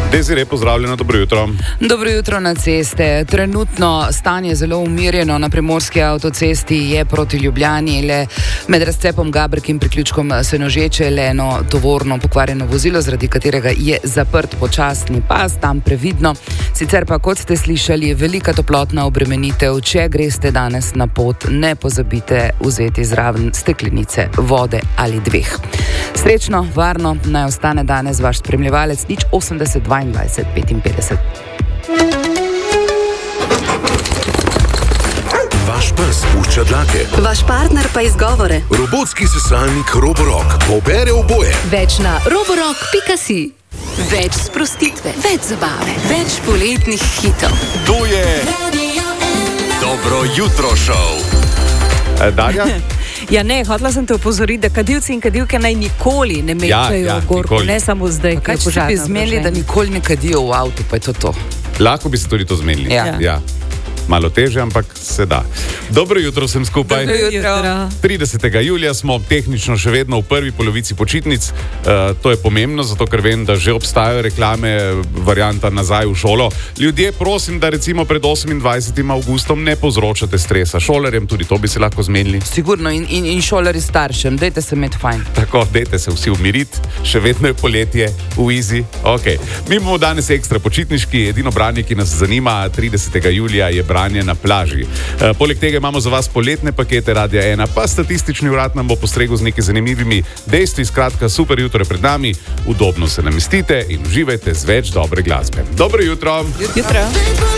Desiree, pozdravljeno, dobro jutro. Dobro jutro na ceste. Trenutno stanje zelo umirjeno na primorski avtocesti je proti Ljubljani, le med razcepom Gabrek in priključkom Senožeče le eno tovorno pokvarjeno vozilo, zaradi katerega je zaprt počasni pas, tam previdno. Sicer pa, kot ste slišali, velika toplotna obremenitev. Če greste danes na pot, ne pozabite vzeti zraven steklenice vode ali dveh. Srečno, varno, naj ostane danes vaš spremljevalec 080 22 55. Vaš pes pušča dlake. Vaš partner pa izgovore. Robotski sesalnik Roborock pobere oboje. Več na roborock.si. Več sprostitve, več zabave, več poletnih hitov. To je Dobro jutro šov. Darja? Ja ne, hotela sem te opozoriti, da kadilci in kadilke naj nikoli ne mečajo gorko, ne samo zdaj, Kaj če bi zmenili, da nikoli ne kadijo v avtu, pa je to? Lahko bi se tudi to zmenili. Ja. Malo teže, ampak se da. Dobro jutro vsem skupaj. Dobro jutro. 30. julija smo tehnično še vedno v prvi polovici počitnic. To je pomembno, zato ker vem, da že obstajajo reklame, varianta nazaj v šolo. Ljudje, prosim, da recimo pred 28. avgustom ne povzročate stresa. Šolarjem tudi to bi se lahko zmenili. Sigurno in šolari staršem, dajte se imeti fajn. Tako, dajte se vsi umiriti, še vedno je poletje, v easy. Okay. Mi bomo danes ekstra počitniški, edino branje, ki nas zanima, 30. julija je branje na plaži. Poleg tega imamo za vas poletne pakete Radia 1, pa statistični urad nam bo postregel z nekaj zanimivimi dejstvi. Skratka, super jutro je pred nami, udobno se namestite in uživajte z več dobre glasbe. Dobro jutro! Jutro.